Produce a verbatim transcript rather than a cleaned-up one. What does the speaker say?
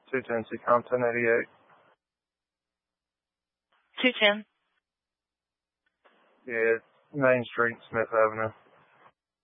two ten C Compton eighty-eight. two ten. Yeah, Main Street, Smith Avenue.